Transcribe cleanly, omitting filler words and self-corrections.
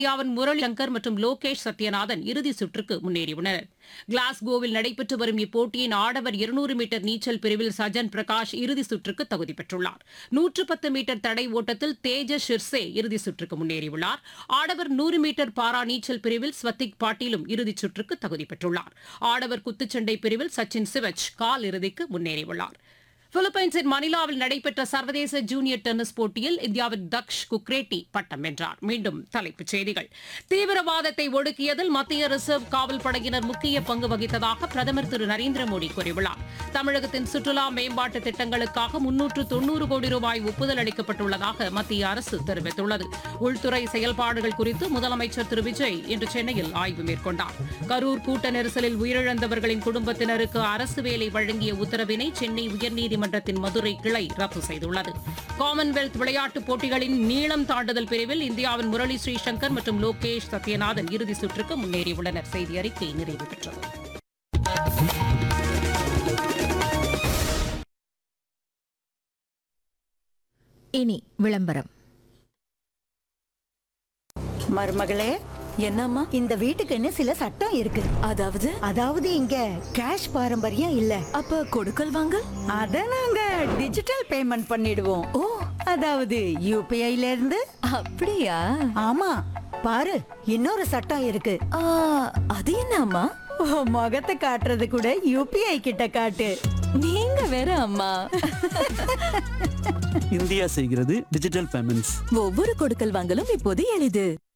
இந்தியாவின் முரளி சங்கர் மற்றும் லோகேஷ் சத்யநாதன் இறுதி சுற்றுக்கு முன்னேறியுள்ளனர். கிளாஸ்கோவில் நடைபெற்று வரும் இப்போட்டியின் ஆடவர் 200 மீட்டர் நீச்சல் பிரிவில் சஜன் பிரகாஷ் இறுதி சுற்றுக்கு தகுதி பெற்றுள்ளார். 110 மீட்டர் தடை ஓட்டத்தில் தேஜஸ் ஷிர்சே இறுதி சுற்றுக்கு முன்னேறியுள்ளார். ஆடவர் 100 மீட்டர் பாரா நீச்சல் பிரிவில் ஸ்வத்திக் பாட்டீலும் இறுதிச் சுற்றுக்கு தகுதி பெற்றுள்ளார். ஆடவர் குத்துச்சண்டை பிரிவில் சச்சின் சிவச் கால் இறுதிக்கு முன்னேறியுள்ளார். பிலிப்பைன்ஸின் மணிலாவில் நடைபெற்ற சர்வதேச ஜூனியர் டென்னிஸ் போட்டியில் இந்தியாவின் தக்ஷ் குக்ரேட்டி பட்டம் வென்றார். மீண்டும் தலைப்புச் செய்திகள். தீவிரவாதத்தை ஒடுக்கியதில் மத்திய ரிசர்வ் காவல் படையினர் முக்கிய பங்கு வகித்ததாக பிரதமர் திரு நரேந்திர மோடி கூறியுள்ளார். தமிழகத்தின் சுற்றுலா மேம்பாட்டு திட்டங்களுக்காக 390 கோடி ரூபாய் ஒப்புதல் அளிக்கப்பட்டுள்ளதாக மத்திய அரசு தெரிவித்துள்ளது. உள்துறை செயல்பாடுகள் குறித்து முதலமைச்சர் திரு விஜய் இன்று சென்னையில் ஆய்வு மேற்கொண்டார். கரூர் கூட்ட நெரிசலில் உயிரிழந்தவர்களின் குடும்பத்தினருக்கு அரசு வேலை வழங்கிய உத்தரவினை சென்னை உயர்நீதிமன்றத்தின் மதுரை கிளை ரத்து செய்துள்ளது. காமன்வெல்த் விளையாட்டுப் போட்டிகளின் நீளம் தாண்டுதல் பிரிவில் இந்தியாவின் முரளி ஸ்ரீசங்கர் மற்றும் லோகேஷ் சத்யநாதன் இறுதி சுற்றுக்கு முன்னேறியுள்ளனர். செய்தி அறிக்கை நிறைவு பெற்றது. இனி விளம்பரம். மருமகளே, என்னம்மா? இந்த வீட்டுக்குன்னு சில சட்டம் இருக்கு. அதாவது இங்க கேஷ் பாரம்பரியம் இல்ல. அப்ப கொடுக்கல் வாங்கல் அத நாங்க டிஜிட்டல் பேமெண்ட் பண்ணிடுவோம். ஓ, அதாவது யூபிஐல இருந்து. அப்படியா? ஆமா, பாரு இன்னொரு சட்டம் இருக்கு. அது என்ன அம்மா? முகத்தை காட்டுறது கூட யூபிஐ கிட்ட காட்டு. நீங்க வேற அம்மா. இந்தியா செய்கிறது டிஜிட்டல் பேமெண்ட்ஸ். ஒவ்வொரு கொடுக்கல் வாங்கலும் இப்போது எளிது.